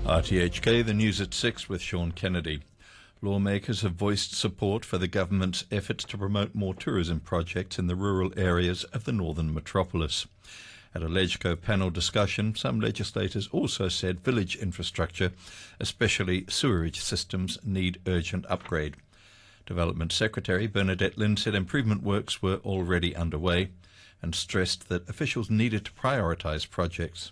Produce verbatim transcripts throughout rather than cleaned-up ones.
R T H K, the news at six with Sean Kennedy. Lawmakers have voiced support for the government's efforts to promote more tourism projects in the rural areas of the northern metropolis. At a LegCo panel discussion, some legislators also said village infrastructure, especially sewerage systems, need urgent upgrade. Development Secretary Bernadette Lynn said improvement works were already underway and stressed that officials needed to prioritise projects.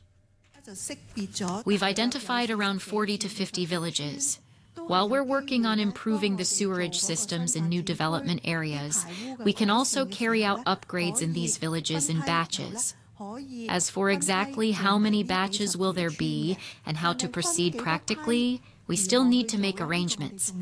We've identified around forty to fifty villages. While we're working on improving the sewerage systems in new development areas, we can also carry out upgrades in these villages in batches. As for exactly how many batches will there be and how to proceed practically, we still need to make arrangements.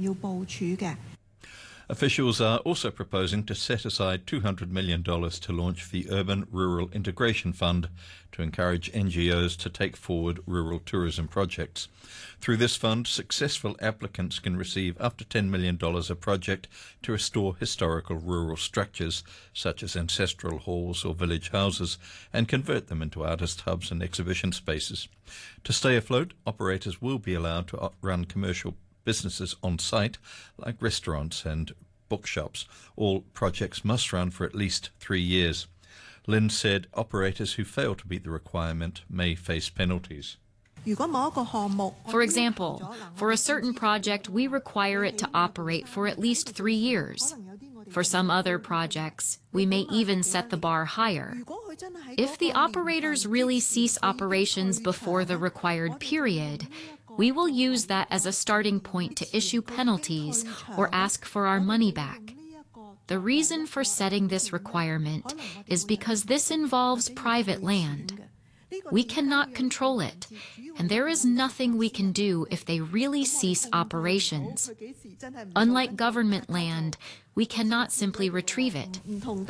Officials are also proposing to set aside two hundred million dollars to launch the Urban Rural Integration Fund to encourage N G Os to take forward rural tourism projects. Through this fund, successful applicants can receive up to ten million dollars a project to restore historical rural structures, such as ancestral halls or village houses, and convert them into artist hubs and exhibition spaces. To stay afloat, operators will be allowed to run commercial businesses on site, like restaurants and bookshops. All projects must run for at least three years. Lynn said operators who fail to meet the requirement may face penalties. For example, for a certain project, we require it to operate for at least three years. For some other projects, we may even set the bar higher. If the operators really cease operations before the required period, we will use that as a starting point to issue penalties or ask for our money back. The reason for setting this requirement is because this involves private land. We cannot control it, and there is nothing we can do if they really cease operations. Unlike government land, we cannot simply retrieve it.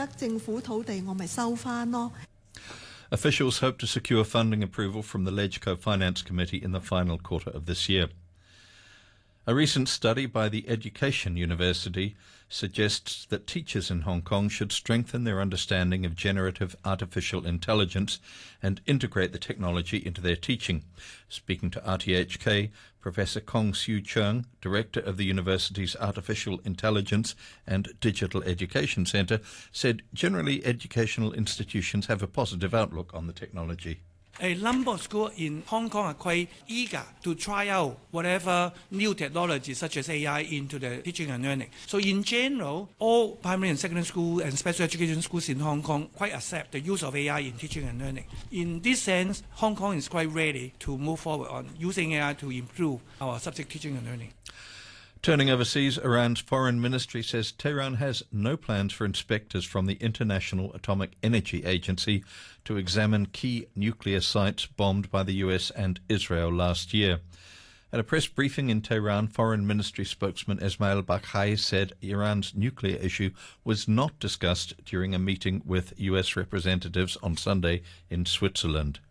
Officials hope to secure funding approval from the LegCo Finance Committee in the final quarter of this year. A recent study by the Education University suggests that teachers in Hong Kong should strengthen their understanding of generative artificial intelligence and integrate the technology into their teaching. Speaking to R T H K, Professor Kong Siu Cheung, Director of the university's Artificial Intelligence and Digital Education Centre, said generally educational institutions have a positive outlook on the technology. A number of schools in Hong Kong are quite eager to try out whatever new technology such as A I into the teaching and learning. So in general, all primary and secondary schools and special education schools in Hong Kong quite accept the use of A I in teaching and learning. In this sense, Hong Kong is quite ready to move forward on using A I to improve our subject teaching and learning. Turning overseas, Iran's foreign ministry says Tehran has no plans for inspectors from the International Atomic Energy Agency to examine key nuclear sites bombed by the U S and Israel last year. At a press briefing in Tehran, Foreign Ministry spokesman Esmail Baghai said Iran's nuclear issue was not discussed during a meeting with U S representatives on Sunday in Switzerland.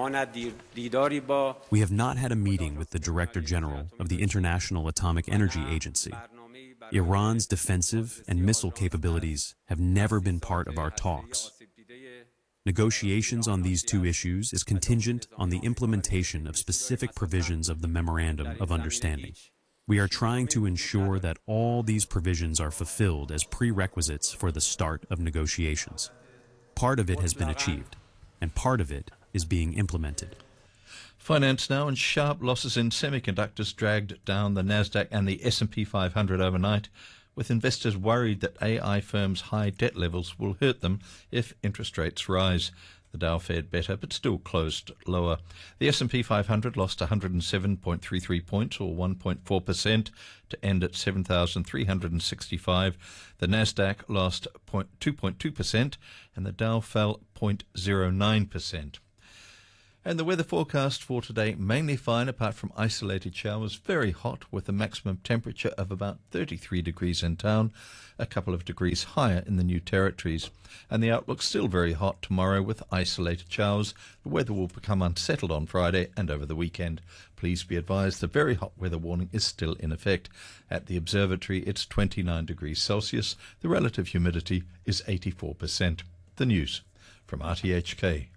We have not had a meeting with the Director General of the International Atomic Energy Agency. Iran's defensive and missile capabilities have never been part of our talks. Negotiations on these two issues is contingent on the implementation of specific provisions of the Memorandum of Understanding. We are trying to ensure that all these provisions are fulfilled as prerequisites for the start of negotiations. Part of it has been achieved, and part of it is being implemented. Finance now, and sharp losses in semiconductors dragged down the Nasdaq and the S and P five hundred overnight, with investors worried that A I firms' high debt levels will hurt them if interest rates rise. The Dow fared better, but still closed lower. The S and P five hundred lost one hundred seven point three three points, or one point four percent, to end at seven thousand three hundred sixty-five. The Nasdaq lost two point two percent, and the Dow fell zero point zero nine percent. And the weather forecast for today, mainly fine apart from isolated showers, very hot with a maximum temperature of about thirty-three degrees in town, a couple of degrees higher in the New Territories. And the outlook still very hot tomorrow with isolated showers. The weather will become unsettled on Friday and over the weekend. Please be advised the very hot weather warning is still in effect. At the observatory, it's twenty-nine degrees Celsius. The relative humidity is eighty-four percent. The news from R T H K.